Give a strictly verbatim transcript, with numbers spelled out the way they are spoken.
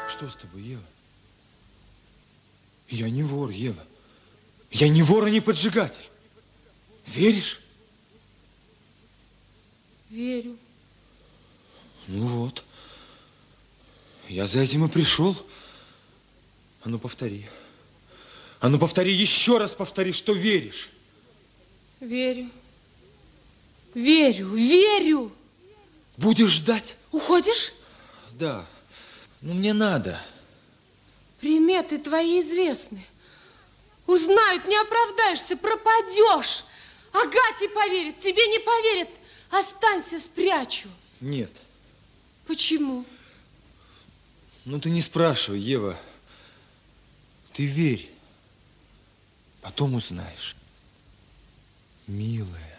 Что с тобой, Ева? Я не вор, Ева. Я не вор и не поджигатель. Веришь? Верю. Ну вот. Я за этим и пришел. А ну повтори. А ну повтори, еще раз повтори, что веришь. Верю. Верю, верю. Будешь ждать? Уходишь? Да. Ну, мне надо. Приметы твои известны. Узнают, не оправдаешься, пропадешь. Агате поверит, тебе не поверит. Останься, спрячу. Нет. Почему? Ну, ты не спрашивай, Ева. Ты верь. Потом узнаешь. Милая.